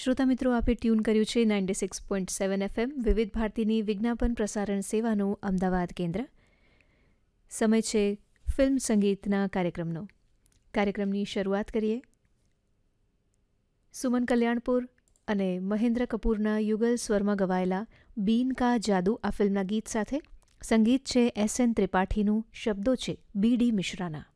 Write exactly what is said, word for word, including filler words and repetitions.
શ્રોતા મિત્રો, આપે ટ્યુન કર્યું છે ninety six point seven FM વિવિધ ભારતીની વિજ્ઞાપન પ્રસારણ સેવાનું અમદાવાદ કેન્દ્ર. સમય છે ફિલ્મ સંગીતના કાર્યક્રમનો. કાર્યક્રમની શરૂઆત કરીએ. સુમન કલ્યાણપુર અને મહેન્દ્ર કપૂરના યુગલ સ્વરમાં ગવાયેલા બીન કા જાદુ આ ફિલ્મના ગીત સાથે. સંગીત છે એસ એન ત્રિપાઠીનું, શબ્દો છે બી ડી મિશ્રાના.